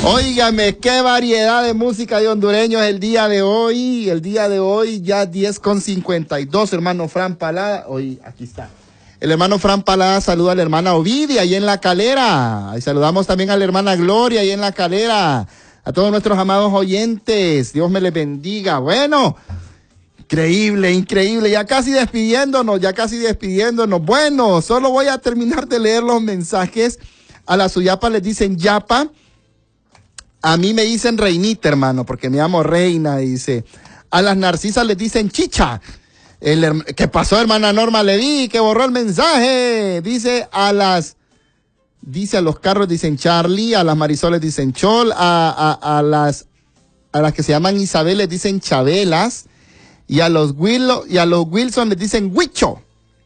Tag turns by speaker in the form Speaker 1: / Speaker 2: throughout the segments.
Speaker 1: Óigame, qué variedad de música de hondureños el día de hoy. El día de hoy ya 10:52, hermano Fran Palada. Hoy, aquí está. El hermano Fran Palada saluda a la hermana Ovidia ahí en La Calera. Y saludamos también a la hermana Gloria ahí en La Calera. A todos nuestros amados oyentes. Dios me les bendiga. Bueno, increíble, increíble. Ya casi despidiéndonos. Bueno, solo voy a terminar de leer los mensajes. A la Suyapa les dicen Yapa. A mí me dicen Reinita, hermano, porque me llamo Reina, dice. A las Narcisas les dicen Chicha. ¿Qué pasó, hermana Norma Leví? Que borró el mensaje. Dice a los carros dicen Charlie, a las Marisoles dicen Chol, a las que se llaman Isabel les dicen Chabelas, y a los Wilson les dicen Huicho.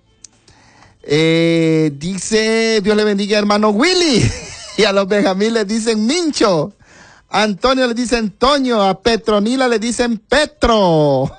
Speaker 1: Dice, Dios le bendiga, hermano Willy. Y a los Benjamín les dicen Mincho. A Antonio le dicen Toño, a Petronila le dicen Petro.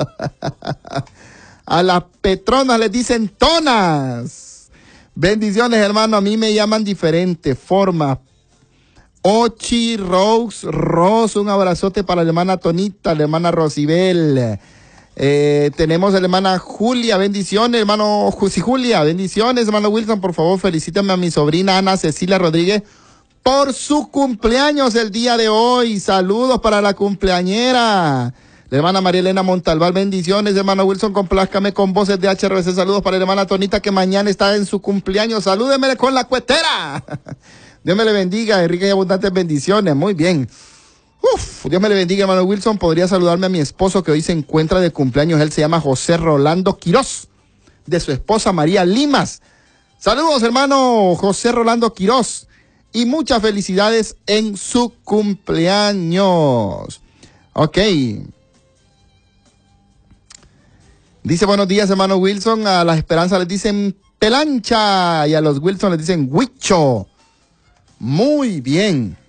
Speaker 1: A las Petronas le dicen Tonas. Bendiciones, hermano, a mí me llaman diferentes formas. Ochi, Rose, un abrazote para la hermana Tonita, la hermana Rosibel. Tenemos a la hermana Julia, bendiciones, hermano Julia, bendiciones, hermano Wilson, por favor, felicítame a mi sobrina Ana Cecilia Rodríguez por su cumpleaños el día de hoy. Saludos para la cumpleañera. La hermana María Elena Montalbán, bendiciones, hermano Wilson, complázcame con voces de HRC. Saludos para la hermana Tonita, que mañana está en su cumpleaños. Salúdeme con la cuetera. Dios me le bendiga, ricas y abundantes bendiciones. Muy bien. Dios me le bendiga, hermano Wilson. Podría saludarme a mi esposo, que hoy se encuentra de cumpleaños. Él se llama José Rolando Quirós, de su esposa María Limas. Saludos, hermano José Rolando Quirós. Y muchas felicidades en su cumpleaños. Ok. Dice, buenos días, hermano Wilson. A las Esperanzas les dicen Pelancha y a los Wilson les dicen Huicho. Muy bien.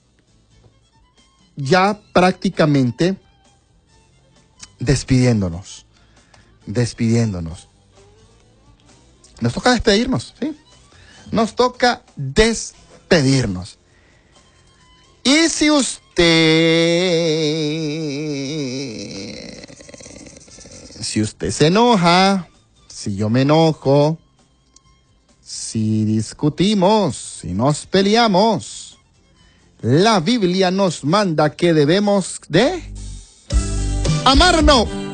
Speaker 1: Ya prácticamente despidiéndonos. Nos toca despedirnos, ¿sí? Nos toca despedirnos. Y si usted se enoja, si yo me enojo, si discutimos, si nos peleamos, la Biblia nos manda que debemos de amarnos